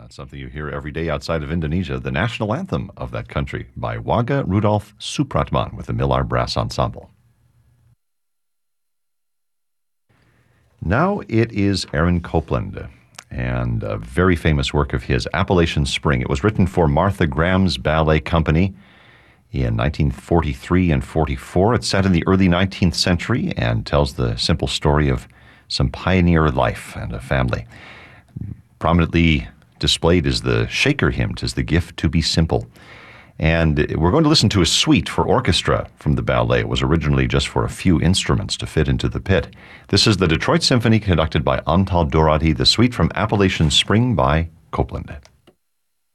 That's something you hear every day outside of Indonesia, the national anthem of that country by Wagah Rudolf Supratman with the Millar Brass Ensemble. Now it is Aaron Copland and a very famous work of his, Appalachian Spring. It was written for Martha Graham's ballet company in 1943 and 44. It's set in the early 19th century and tells the simple story of some pioneer life and a family. Prominently displayed is the Shaker hymn, "'Tis the Gift to be Simple." And we're going to listen to a suite for orchestra from the ballet. It was originally just for a few instruments to fit into the pit. This is the Detroit Symphony conducted by Antal Dorati, the suite from Appalachian Spring by Copland.